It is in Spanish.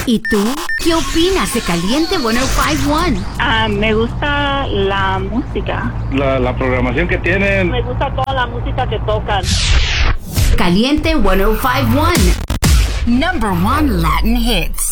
¿Y tú? ¿Qué opinas de Caliente 105.1? Me gusta la música. La programación que tienen. Me gusta toda la música que tocan. Caliente 105.1. Number 1 Latin hits.